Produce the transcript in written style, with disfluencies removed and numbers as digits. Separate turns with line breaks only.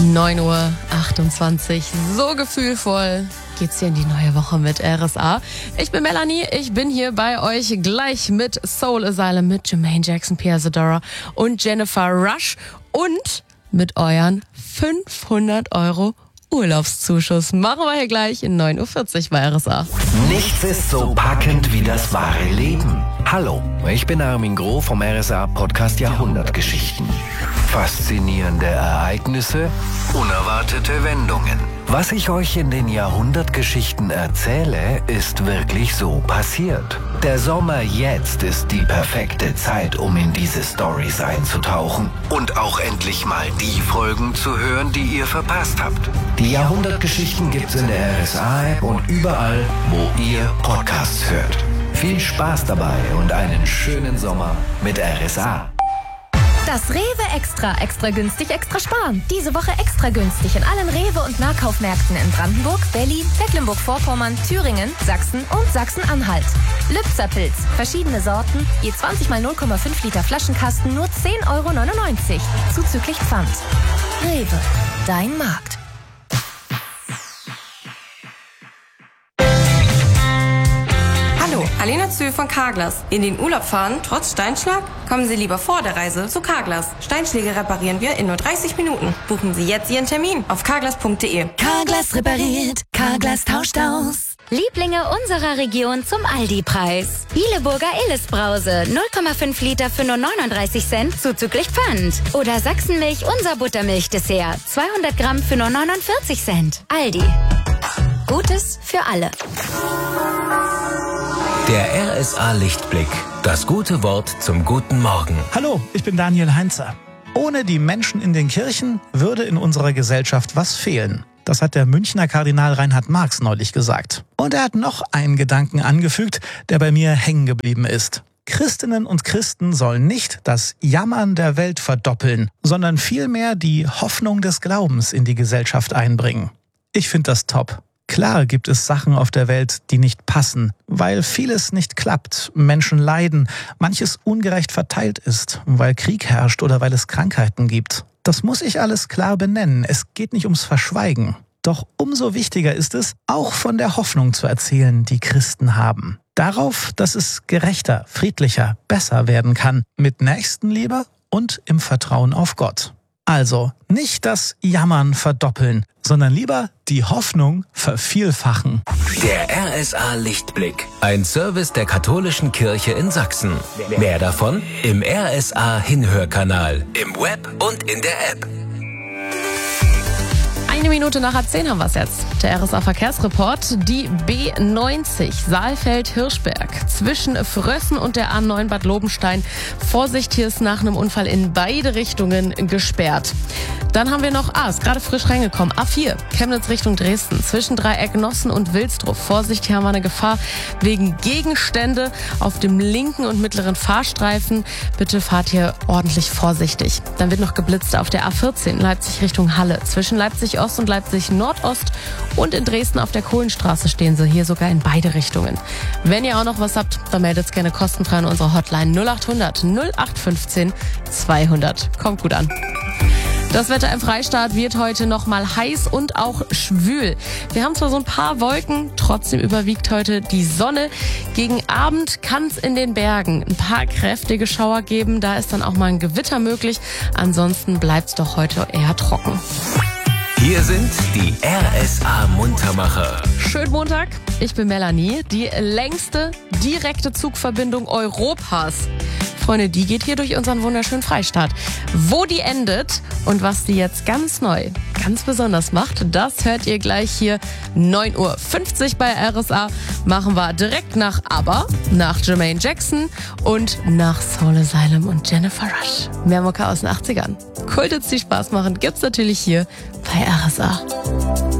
9:28 Uhr. So gefühlvoll geht's hier in die neue Woche mit RSA. Ich bin Melanie, ich bin hier bei euch gleich mit Soul Asylum, mit Jermaine Jackson, Pia Zadora und Jennifer Rush und mit euren 500 € Urlaubszuschuss. Machen wir hier gleich in 9:40 Uhr bei RSA.
Nichts ist so packend wie das wahre Leben. Hallo, ich bin Armin Groh vom RSA-Podcast Jahrhundertgeschichten. Faszinierende Ereignisse, unerwartete Wendungen. Was ich euch in den Jahrhundertgeschichten erzähle, ist wirklich so passiert. Der Sommer jetzt ist die perfekte Zeit, um in diese Storys einzutauchen und auch endlich mal die Folgen zu hören, die ihr verpasst habt. Die Jahrhundertgeschichten gibt's in der RSA-App und überall, wo ihr Podcasts hört. Viel Spaß dabei und einen schönen Sommer mit RSA.
Das Rewe Extra günstig, extra sparen. Diese Woche extra günstig in allen Rewe- und Nahkaufmärkten in Brandenburg, Berlin, Mecklenburg-Vorpommern, Thüringen, Sachsen und Sachsen-Anhalt. Lübzer-Pilz, verschiedene Sorten, je 20 mal 0,5 Liter Flaschenkasten, nur 10,99 €, zuzüglich Pfand. Rewe, dein Markt.
Hallo, Alena Zühl von Carglass. In den Urlaub fahren, trotz Steinschlag? Kommen Sie lieber vor der Reise zu Carglass. Steinschläge reparieren wir in nur 30 Minuten. Buchen Sie jetzt Ihren Termin auf carglass.de.
Carglass repariert, Carglass tauscht aus.
Lieblinge unserer Region zum Aldi-Preis. Bieleburger Illes-Brause, 0,5 Liter für nur 39 Cent, zuzüglich Pfand. Oder Sachsenmilch, unser Buttermilch-Dessert, 200 Gramm für nur 49 Cent. Aldi. Gutes für alle.
Der RSA-Lichtblick. Das gute Wort zum guten Morgen.
Hallo, ich bin Daniel Heinzer. Ohne die Menschen in den Kirchen würde in unserer Gesellschaft was fehlen. Das hat der Münchner Kardinal Reinhard Marx neulich gesagt. Und er hat noch einen Gedanken angefügt, der bei mir hängen geblieben ist. Christinnen und Christen sollen nicht das Jammern der Welt verdoppeln, sondern vielmehr die Hoffnung des Glaubens in die Gesellschaft einbringen. Ich finde das top. Klar gibt es Sachen auf der Welt, die nicht passen, weil vieles nicht klappt, Menschen leiden, manches ungerecht verteilt ist, weil Krieg herrscht oder weil es Krankheiten gibt. Das muss ich alles klar benennen, es geht nicht ums Verschweigen. Doch umso wichtiger ist es, auch von der Hoffnung zu erzählen, die Christen haben. Darauf, dass es gerechter, friedlicher, besser werden kann, mit Nächstenliebe und im Vertrauen auf Gott. Also nicht das Jammern verdoppeln, sondern lieber die Hoffnung vervielfachen.
Der RSA-Lichtblick. Ein Service der katholischen Kirche in Sachsen. Mehr davon im RSA-Hinhörkanal, im Web und in der App.
1 Minute nach 10 haben wir es jetzt. Der RSA-Verkehrsreport. Die B90 Saalfeld-Hirschberg zwischen Frössen und der A9 Bad Lobenstein. Vorsicht, hier ist nach einem Unfall in beide Richtungen gesperrt. Dann haben wir noch, ist gerade frisch reingekommen, A4, Chemnitz Richtung Dresden, zwischen Dreieck Nossen und Wilsdruff. Vorsicht, hier haben wir eine Gefahr wegen Gegenstände auf dem linken und mittleren Fahrstreifen. Bitte fahrt hier ordentlich vorsichtig. Dann wird noch geblitzt auf der A14, Leipzig Richtung Halle, zwischen Leipzig Ost und Leipzig Nordost und in Dresden auf der Kohlenstraße stehen sie, hier sogar in beide Richtungen. Wenn ihr auch noch was habt, dann meldet es gerne kostenfrei an unsere Hotline 0800 0815 200. Kommt gut an. Das Wetter im Freistaat wird heute nochmal heiß und auch schwül. Wir haben zwar so ein paar Wolken, trotzdem überwiegt heute die Sonne. Gegen Abend kann es in den Bergen ein paar kräftige Schauer geben. Da ist dann auch mal ein Gewitter möglich. Ansonsten bleibt es doch heute eher trocken.
Hier sind die RSA-Muntermacher.
Schönen Montag, ich bin Melanie. Die längste direkte Zugverbindung Europas. Freunde, die geht hier durch unseren wunderschönen Freistaat. Wo die endet und was die jetzt ganz neu, ganz besonders macht, das hört ihr gleich hier 9:50 Uhr bei RSA. Machen wir direkt nach ABBA, nach Jermaine Jackson und nach Soul Asylum und Jennifer Rush. Mehr Mucke aus den 80ern. Kulthits, die Spaß machen, gibt's natürlich hier bei RSA.